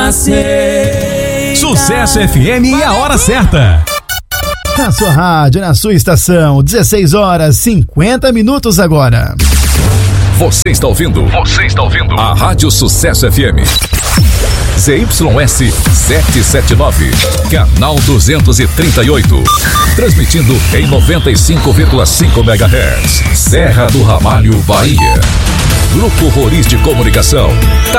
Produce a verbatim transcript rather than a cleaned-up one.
aceita. Sucesso F M e a hora certa. Na sua rádio, na sua estação, dezesseis horas e cinquenta minutos agora. Você está ouvindo? Você está ouvindo? A Rádio Sucesso F M. Z Y S setecentos e setenta e nove, canal duzentos e trinta e oito. Transmitindo em noventa e cinco vírgula cinco megahertz. Serra do Ramalho, Bahia. Grupo Roriz de Comunicação.